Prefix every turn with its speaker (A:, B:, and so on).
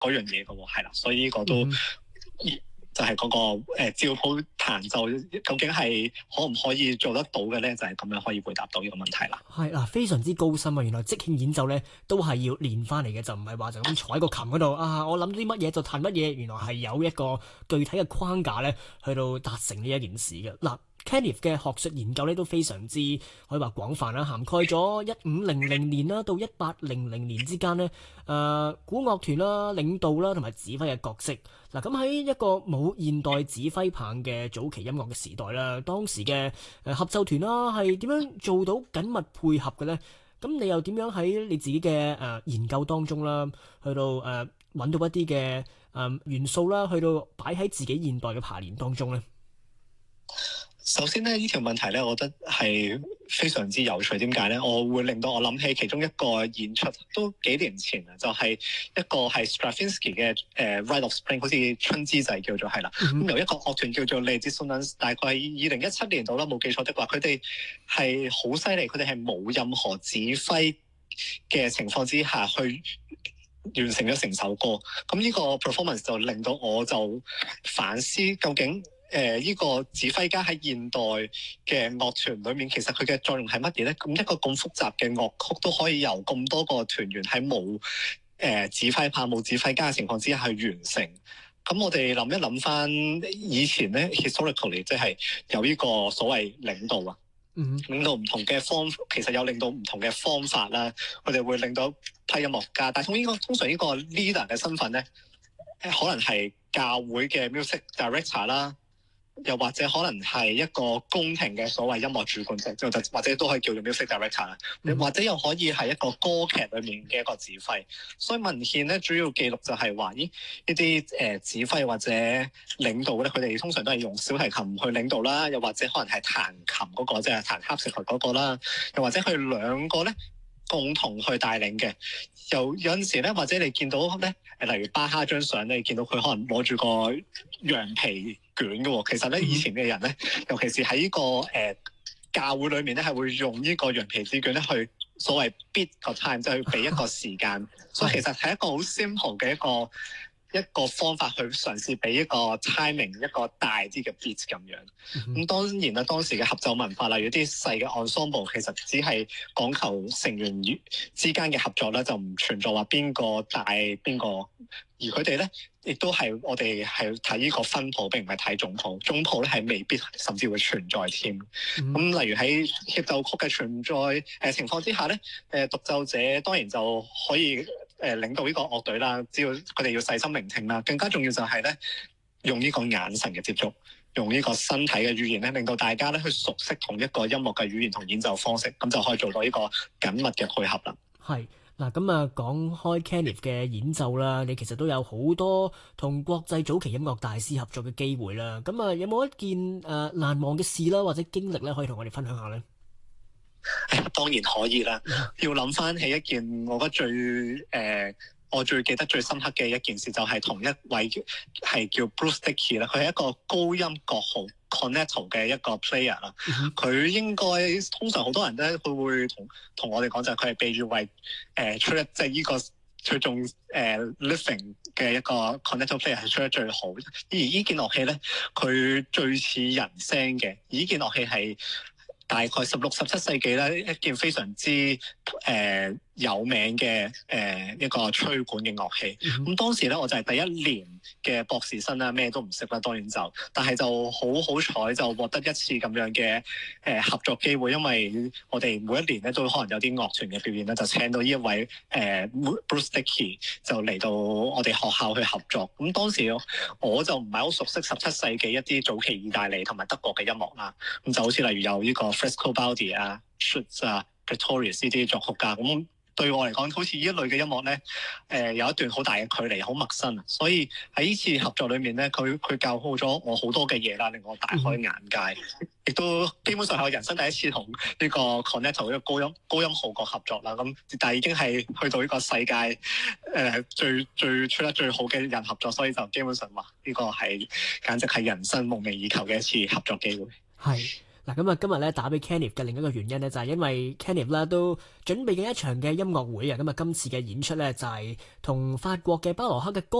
A: 嗰樣嘢嘅喎，係啦，所以呢個都。就係嗰個照譜彈奏究竟係可唔可以做得到嘅咧？就係咁樣可以回答到呢個問題啦。
B: 係嗱，非常之高深啊！原來即興演奏咧都係要練翻嚟嘅，就唔係話就咁坐喺個琴嗰度啊！我諗啲乜嘢就彈乜嘢，原來係有一個具體嘅框架咧，去到達成呢一件事嘅嗱。Kenneth 嘅學術研究咧都非常之可以話廣泛啦，涵蓋咗1500年啦到1800年之間呢古樂團啦、領導啦同埋指揮嘅角色。嗱，咁喺一個冇現代指揮棒嘅早期音樂嘅時代啦，當時嘅合奏團啦係點樣做到緊密配合嘅呢？咁你又點樣喺你自己嘅研究當中啦，去到揾到一啲嘅元素啦，去到擺喺自己現代嘅排練當中呢？
A: 首先咧，呢條問題咧，我覺得係非常之有趣。點解咧？我會令到我諗起其中一個演出，都幾年前啊，就係一個係 Stravinsky 嘅Rite of Spring， 好似春之祭叫做係啦。咁由一個樂團叫做 Les Dissonances， 大概2017年度啦，冇記錯的話，佢哋係好犀利，佢哋係冇任何指揮嘅情況之下去完成咗成首歌。咁呢個 performance 就令到我就反思究竟。呢個指揮家喺現代嘅樂團裏面，其實佢嘅作用係乜嘢咧？咁一個咁複雜嘅樂曲都可以由咁多個團員喺冇指揮棒、冇指揮家嘅情況之下去完成。咁我哋諗一諗翻以前咧 ，historically 即係有呢個所謂領導啊，領導唔同嘅其實有領導唔同嘅方法啦。佢哋會領導批音樂家，但係通常呢個 leader 嘅身份咧，可能係教會嘅 music director 啦。又或者可能係一個宮廷嘅所謂音樂主管者，或者都可以叫做 music director 啦，或者又可以係一個歌劇裏面嘅一個指揮。所以文獻咧主要記錄就係話，呢啲指揮或者領導咧，佢哋通常都係用小提琴去領導啦，又或者可能係彈琴嗰個，即係彈哈士奇嗰個啦，又或者佢兩個咧共同去帶領嘅。有陣時咧，或者你見到咧，例如巴哈張相咧，你見到佢可能攞住個羊皮卷嘅喎。其實咧，以前嘅人咧，尤其是喺呢個教會裏面咧，係會用呢個羊皮紙卷咧去所謂 beat 個 time，即係去俾一個時間。所以其實係一個好 simple 嘅一個方法去嘗試俾一個 timing 一個大啲嘅 beat 咁樣。咁當然啦，當時嘅合奏文化，例如啲細嘅 ensemble，其實只係講求成員之間嘅合作咧，就唔存在話邊個大邊個。而佢哋咧，亦都係我哋係睇呢個分譜，並唔係睇總譜。總譜咧係未必甚至會存在添。咁例如喺協奏曲嘅存在情況之下咧，獨奏者當然就可以領導呢個樂隊啦。只要佢哋要細心聆聽啦，更加重要就係咧用呢個眼神嘅接觸，用呢個身體嘅語言咧，令到大家咧去熟悉同一個音樂嘅語言同演奏方式，咁就可以做到呢個緊密嘅配合啦。
B: 係。嗱，咁啊，講開 Kenneth 嘅演奏啦，你其實都有好多同國際早期音樂大師合作嘅機會啦。咁啊，有冇一件難忘嘅事啦，或者經歷咧，可以同我哋分享下咧？
A: 當然可以啦。要諗翻起一件我覺得我最記得最深刻嘅一件事，就係同一位係叫 Bruce Dickey 啦，佢係一個高音國號 Cornetto 嘅一個 player 啦。佢應該通常好多人咧，佢會同我哋講就係佢係被譽為出一即係呢個最重living 嘅一個 Cornetto player 係出得最好。而呢件樂器咧，佢最似人聲嘅。而呢件樂器係大概16、17世紀咧，一件非常之有名嘅一個吹管嘅樂器。咁當時咧，我就係第一年嘅博士生啦，咩都唔識啦，當然但係就好彩就獲得一次咁樣嘅合作機會，因為我哋每一年咧都可能有啲樂團嘅表演咧，就請到呢一位Bruce Dickey 就嚟到我哋學校去合作。咁當時我就唔係好熟悉17世紀一啲早期意大利同埋德國嘅音樂啦。咁就好似例如有呢個 Frescobaldi 啊、Schütz 啊、Pretorius 呢啲作曲家咁。對我嚟講，好似呢一類嘅音樂咧，有一段好大嘅距離，好陌生。所以喺呢次合作裏面咧，佢教好咗我好多嘅嘢啦，令我大開眼界。亦都基本上係我人生第一次同呢個 Cornetto 呢個高音號角合作啦。咁但係已經係去到呢個世界最吹得最好嘅人合作，所以就基本上話呢個係簡直係人生夢寐以求嘅一次合作機會。
B: 係。 嗱，咁啊，今日咧打俾 Kenneth 嘅另一個原因咧，就係因為 Kenneth 啦都準備緊一場嘅音樂會啊，咁啊，今次嘅演出咧就係同法國嘅巴洛克嘅歌